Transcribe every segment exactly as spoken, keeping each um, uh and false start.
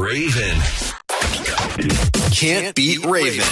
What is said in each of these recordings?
Raven. Can't beat Raven.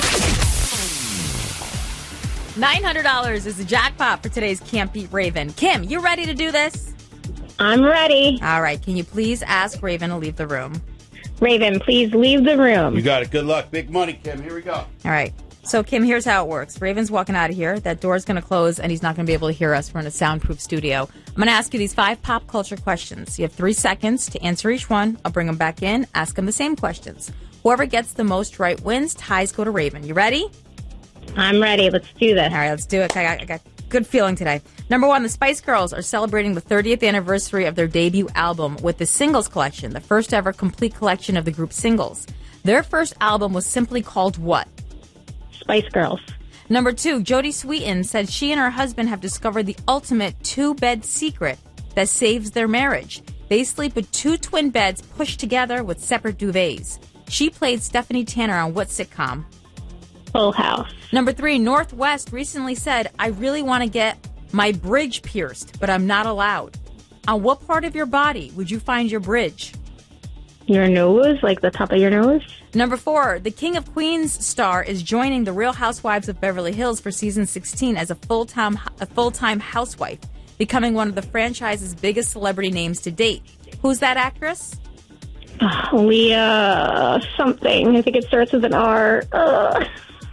nine hundred dollars is the jackpot for today's Can't Beat Raven. Kim, you ready to do this? I'm ready. All right. Can you please ask Raven to leave the room? Raven, please leave the room. You got it. Good luck. Big money, Kim. Here we go. All right. So, Kim, here's how it works. Raven's walking out of here. That door's going to close, and he's not going to be able to hear us. We're in a soundproof studio. I'm going to ask you these five pop culture questions. You have three seconds to answer each one. I'll bring them back in, ask them the same questions. Whoever gets the most right wins. Ties go to Raven. You ready? I'm ready. Let's do this. All right, let's do it. I got, I got good feeling today. Number one, the Spice Girls are celebrating the thirtieth anniversary of their debut album with the Singles Collection, the first ever complete collection of the group's singles. Their first album was simply called what? Spice Girls. Number two, Jodie Sweetin said she and her husband have discovered the ultimate two-bed secret that saves their marriage. They sleep with two twin beds pushed together with separate duvets. She played Stephanie Tanner on what sitcom? Full House. Number three, Northwest recently said, I really want to get my bridge pierced, but I'm not allowed. On what part of your body would you find your bridge? Your nose, like the top of your nose. Number four, the King of Queens star is joining the Real Housewives of Beverly Hills for season sixteen as a full-time a full-time housewife, becoming one of the franchise's biggest celebrity names to date. Who's that actress? Uh, Leah something. I think it starts with an R. Uh.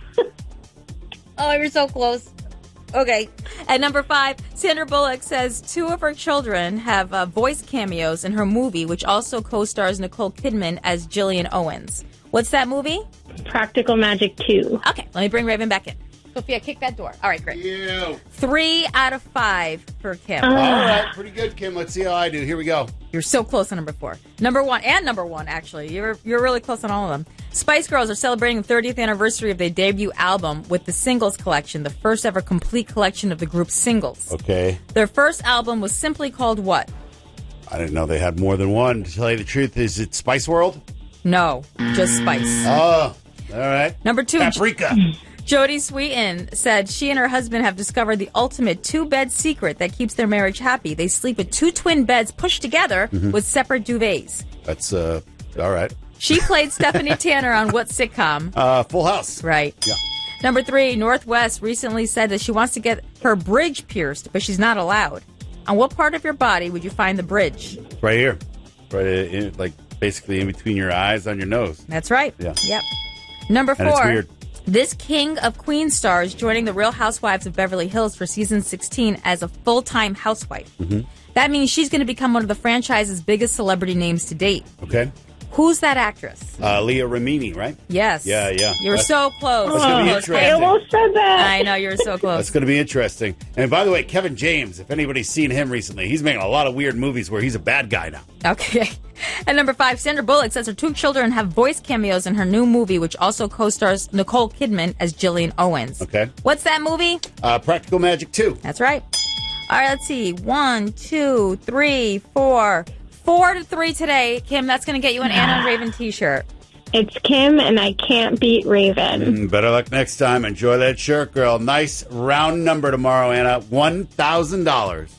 Oh, you're so close. Okay. At number five, Sandra Bullock says two of her children have uh, voice cameos in her movie, which also co-stars Nicole Kidman as Jillian Owens. What's that movie? Practical Magic two. Okay, let me bring Raven back in. Sophia, kick that door. All right, great. You. Three out of five for Kim. Uh. All right. Pretty good, Kim. Let's see how I do. Here we go. You're so close on number four. Number one, and number one, actually. You're you're really close on all of them. Spice Girls are celebrating the thirtieth anniversary of their debut album with the Singles Collection, the first ever complete collection of the group's singles. Okay. Their first album was simply called what? I didn't know they had more than one. To tell you the truth, is it Spice World? No, just Spice. Oh, all right. Number two, Paprika. Jodie Sweetin said she and her husband have discovered the ultimate two-bed secret that keeps their marriage happy. They sleep with two twin beds pushed together Mm-hmm. with separate duvets. That's, uh, all right. She played Stephanie Tanner on what sitcom? Uh, Full House. Right. Yeah. Number three, Northwest recently said that she wants to get her bridge pierced, but she's not allowed. On what part of your body would you find the bridge? Right here. Right in, like, basically in between your eyes on your nose. That's right. Yeah. Yep. Number four. And it's weird. This King of Queens star is joining the Real Housewives of Beverly Hills for season sixteen as a full-time housewife. Mm-hmm. That means she's going to become one of the franchise's biggest celebrity names to date. Okay. Who's that actress? Uh, Leah Remini, right? Yes. Yeah, yeah. You were That's- so close. That's gonna be So interesting. close. I almost said that. I know, you were so close. That's going to be interesting. And by the way, Kevin James, if anybody's seen him recently, he's making a lot of weird movies where he's a bad guy now. Okay. And number five, Sandra Bullock says her two children have voice cameos in her new movie, which also co-stars Nicole Kidman as Jillian Owens. Okay. What's that movie? Uh, Practical Magic two. That's right. All right, let's see. One, two, three, four. Four to three today. Kim, that's going to get you an Anna and Raven t-shirt. It's Kim, and I can't beat Raven. Mm, better luck next time. Enjoy that shirt, girl. Nice round number tomorrow, Anna. one thousand dollars.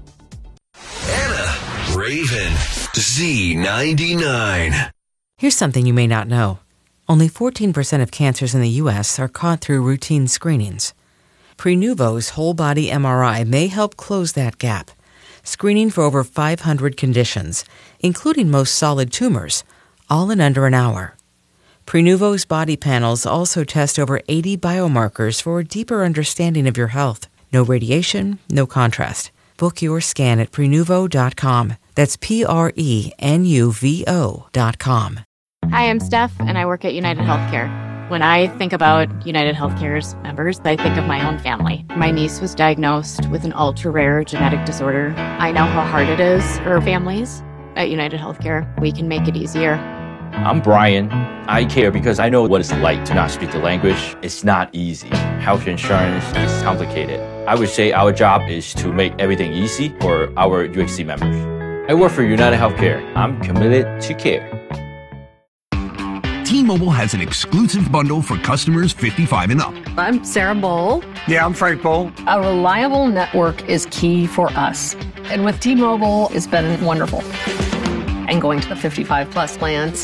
Anna, Raven, Z ninety-nine. Here's something you may not know. Only fourteen percent of cancers in the U S are caught through routine screenings. Prenuvo's whole-body M R I may help close that gap, screening for over five hundred conditions, including most solid tumors, all in under an hour. Prenuvo's body panels also test over eighty biomarkers for a deeper understanding of your health. No radiation, no contrast. Book your scan at Prenuvo dot com. That's P R E N U V O dot com. Hi, I'm Steph, and I work at United Healthcare. When I think about United Healthcare's members, I think of my own family. My niece was diagnosed with an ultra-rare genetic disorder. I know how hard it is for families. At United Healthcare, we can make it easier. I'm Brian. I care because I know what it's like to not speak the language. It's not easy. Health insurance is complicated. I would say our job is to make everything easy for our U H C members. I work for United Healthcare. I'm committed to care. T-Mobile has an exclusive bundle for customers fifty-five and up. I'm Sarah Bowl. Yeah, I'm Frank Bowl. A reliable network is key for us. And with T-Mobile, it's been wonderful. And going to the fifty-five plus plans